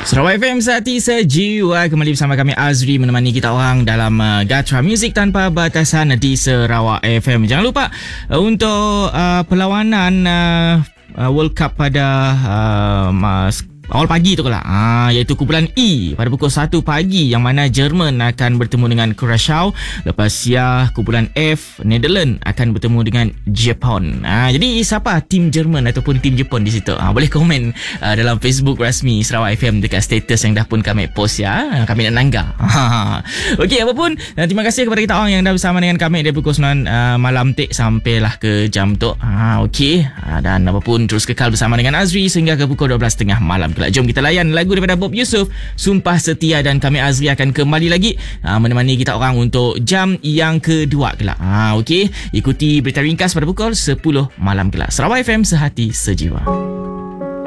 Sarawak FM Sehati Sejiwa kembali bersama kami Azri menemani kita orang dalam Gatra Music Tanpa Batasan di Sarawak FM. Jangan lupa untuk perlawanan World Cup pada awal pagi tu lah, iaitu kumpulan E pada pukul 1 pagi yang mana Jerman akan bertemu dengan Curaçao. Lepas kumpulan F, Netherlands akan bertemu dengan Jepun. Jadi siapa tim Jerman ataupun tim Jepun di situ? Boleh komen dalam Facebook rasmi Sarawak FM dekat status yang dah pun kami post ya. Kami nak nanggah. Okey, apapun, terima kasih kepada kita orang yang dah bersama dengan kami dari pukul 9 malam sampailah ke jam tu. Okey, dan apapun terus kekal bersama dengan Azri sehingga ke pukul 12.30 malam. Jom kita layan lagu daripada Bob Yusof, Sumpah Setia, dan kami Azri akan kembali lagi menemani kita orang untuk jam yang kedua kelak. Okey, ikuti berita ringkas pada pukul 10 malam kelak. Sarawak FM Sehati Sejiwa.